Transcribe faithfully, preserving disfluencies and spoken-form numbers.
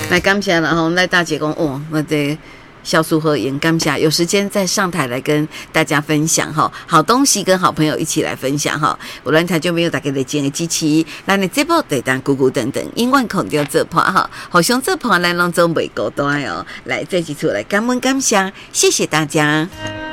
来感谢然后赖大姐讲哦，我的小苏和颜感谢，有时间再上台来跟大家分享哈，好东西跟好朋友一起来分享哈。有咱台就没有大家的建议支持，咱的节目得当咕咕等等，永远肯定做破哈，互相做破咱拢做袂孤单哦。来这几次来感恩感谢，谢谢大家。